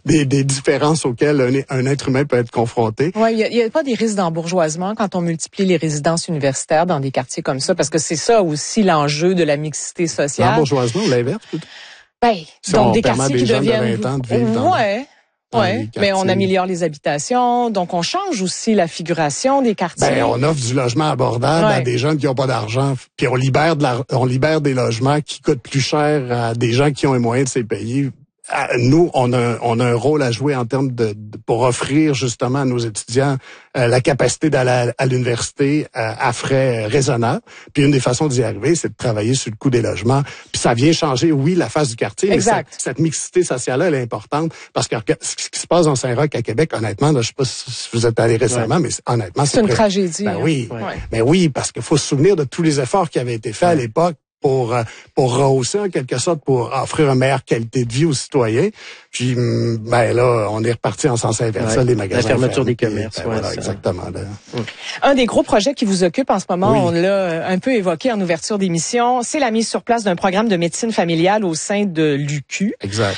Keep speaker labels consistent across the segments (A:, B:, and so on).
A: des différences auxquelles un être humain peut être confronté.
B: Oui, il y a pas des risques d'embourgeoisement quand on multiplie les résidences universitaires dans des quartiers comme ça, parce que c'est ça aussi l'enjeu de la mixité sociale.
A: L'embourgeoisement ou l'inverse, plutôt?
B: Ben,
A: si
B: donc
A: on
B: des
A: permet
B: quartiers
A: des
B: qui
A: jeunes
B: deviennent...
A: de 20 ans de vivre dans
B: Oui, mais on améliore les habitations, donc on change aussi la figuration des quartiers.
A: Ben, on offre du logement abordable à des gens qui n'ont pas d'argent, puis on libère des logements qui coûtent plus cher à des gens qui ont les moyens de se payer. Nous, on a un rôle à jouer en termes pour offrir justement à nos étudiants la capacité d'aller à l'université à frais raisonnables. Puis une des façons d'y arriver, c'est de travailler sur le coût des logements. Puis ça vient changer, oui, la face du quartier,
B: exact.
A: Mais cette mixité sociale-là, elle est importante parce que ce qui se passe dans Saint-Roch à Québec, honnêtement, là, je sais pas si vous êtes allé récemment, mais honnêtement,
B: c'est une tragédie.
A: Ben oui, ben oui, parce qu'il faut se souvenir de tous les efforts qui avaient été faits à l'époque pour rehausser en quelque sorte, pour offrir une meilleure qualité de vie aux citoyens. Puis, ben là, on est reparti en sens inverse, les magasins.
C: La fermeture des commerces.
A: Voilà, exactement. Là.
B: Un des gros projets qui vous occupe en ce moment, on l'a un peu évoqué en ouverture d'émission, c'est la mise sur place d'un programme de médecine familiale au sein de l'UQ.
A: Exact.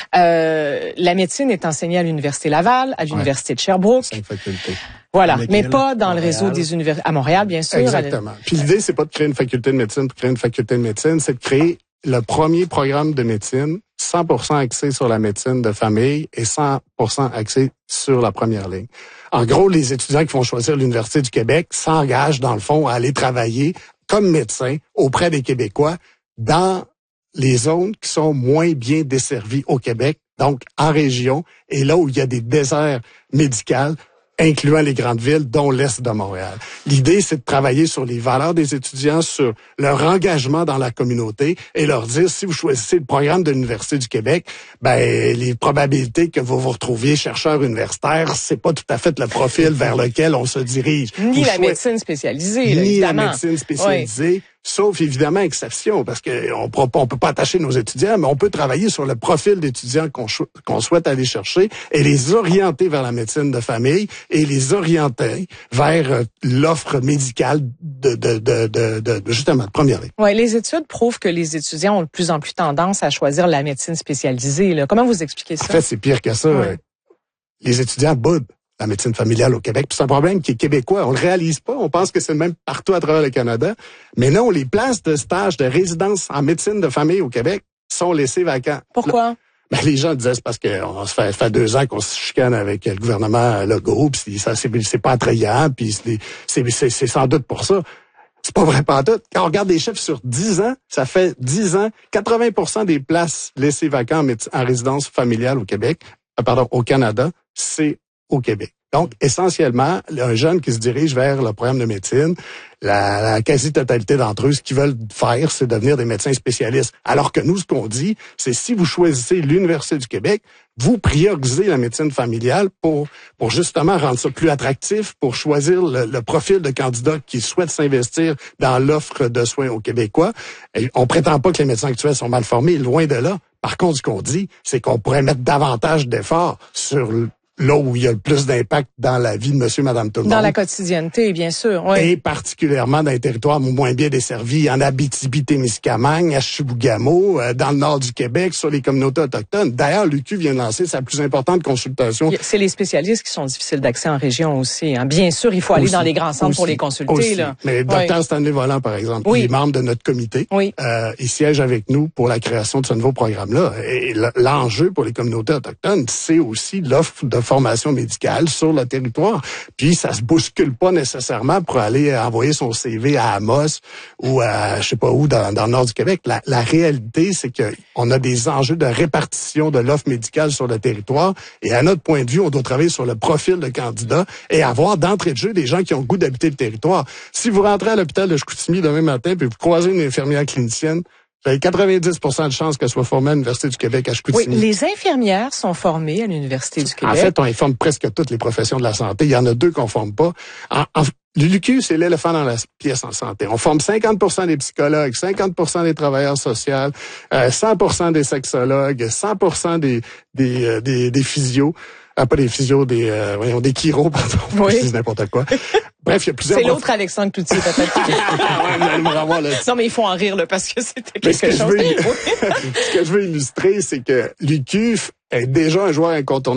B: La médecine est enseignée à l'Université Laval, à l'Université de Sherbrooke.
A: 5 facultés.
B: Voilà, mais pas dans le réseau des universités. À Montréal, bien sûr.
A: Exactement. Puis l'idée, c'est pas de créer une faculté de médecine pour créer une faculté de médecine, c'est de créer le premier programme de médecine 100% axé sur la médecine de famille et 100% axé sur la première ligne. En gros, les étudiants qui vont choisir l'Université du Québec s'engagent, dans le fond, à aller travailler comme médecins auprès des Québécois dans les zones qui sont moins bien desservies au Québec, donc en région, et là où il y a des déserts médicaux, incluant les grandes villes, dont l'Est de Montréal. L'idée, c'est de travailler sur les valeurs des étudiants, sur leur engagement dans la communauté et leur dire, si vous choisissez le programme de l'Université du Québec, ben les probabilités que vous vous retrouviez chercheur universitaire, c'est pas tout à fait le profil vers lequel on se dirige.
B: Ni la médecine spécialisée, là,
A: ni
B: évidemment.
A: la médecine spécialisée. Sauf évidemment exception, parce que on peut pas attacher nos étudiants, mais on peut travailler sur le profil d'étudiants qu'on souhaite aller chercher et les orienter vers la médecine de famille et les orienter vers l'offre médicale de justement de première ligne.
B: Ouais, les études prouvent que les étudiants ont de plus en plus tendance à choisir la médecine spécialisée. Là. Comment vous expliquez ça?
A: En fait, c'est pire que ça. Les étudiants boudent la médecine familiale au Québec. Puis c'est un problème qui est québécois. On le réalise pas. On pense que c'est le même partout à travers le Canada. Mais non, les places de stage, de résidence en médecine de famille au Québec sont laissées vacantes.
B: Pourquoi?
A: Ben, les gens disaient c'est parce que ça fait 2 ans qu'on se chicane avec le gouvernement Legault, puis ça c'est pas attrayant, puis c'est sans doute pour ça. C'est pas vrai pantoute. Quand on regarde des chiffres sur 10 ans, ça fait 10 ans, 80% des places laissées vacantes en résidence familiale au Québec, au Canada, c'est au Québec. Donc, essentiellement, un jeune qui se dirige vers le programme de médecine, la quasi-totalité d'entre eux, ce qu'ils veulent faire, c'est devenir des médecins spécialistes. Alors que nous, ce qu'on dit, c'est si vous choisissez l'Université du Québec, vous priorisez la médecine familiale pour justement rendre ça plus attractif, pour choisir le profil de candidat qui souhaite s'investir dans l'offre de soins aux Québécois. Et on prétend pas que les médecins actuels sont mal formés, loin de là. Par contre, ce qu'on dit, c'est qu'on pourrait mettre davantage d'efforts sur là où il y a le plus d'impact dans la vie de monsieur, madame, tout le monde.
B: Dans la quotidienneté, bien sûr. Oui.
A: Et particulièrement dans les territoires moins bien desservis, en Abitibi-Témiscamingue, à Chibougamau, dans le nord du Québec, sur les communautés autochtones. D'ailleurs, l'UQ vient de lancer sa plus importante consultation.
B: C'est les spécialistes qui sont difficiles d'accès en région aussi. Hein. Bien sûr, il faut aller dans les grands centres pour les consulter. Là.
A: Mais Dr Stanley Volant, par exemple, il est membre de notre comité. Il siège avec nous pour la création de ce nouveau programme-là. Et l'enjeu pour les communautés autochtones, c'est aussi l'offre de formation médicale sur le territoire. Puis ça se bouscule pas nécessairement pour aller envoyer son CV à Amos ou à je sais pas où dans le nord du Québec. La réalité, c'est que on a des enjeux de répartition de l'offre médicale sur le territoire et à notre point de vue, on doit travailler sur le profil de candidat et avoir d'entrée de jeu des gens qui ont le goût d'habiter le territoire. Si vous rentrez à l'hôpital de Chicoutimi demain matin puis vous croisez une infirmière clinicienne, vous avez 90% de chances qu'elle soit formée à l'Université du Québec à Chicoutimi.
B: Oui, les infirmières sont formées à l'Université du Québec.
A: En fait, on informe presque toutes les professions de la santé. Il y en a 2 qu'on forme pas. L'UQ, c'est l'éléphant dans la pièce en santé. On forme 50% des psychologues, 50% des travailleurs sociaux, 100% des sexologues, 100% des physios. Pas des physios, des chiros, pardon. Je dis n'importe quoi. Bref, il y a plusieurs...
B: C'est l'autre Alexandre Cloutier, peut-être.
A: Vous allez me revoir là.
B: Non, mais il faut en rire, là, parce que c'était quelque chose.
A: Ce que je veux illustrer, c'est que l'UQ est déjà un joueur incontournable